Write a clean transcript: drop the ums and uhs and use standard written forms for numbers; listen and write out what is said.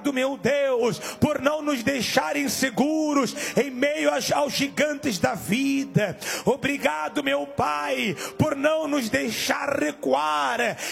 Obrigado, meu Deus, por não nos deixar inseguros em meio aos gigantes da vida. Obrigado, meu Pai, por não nos deixar recuar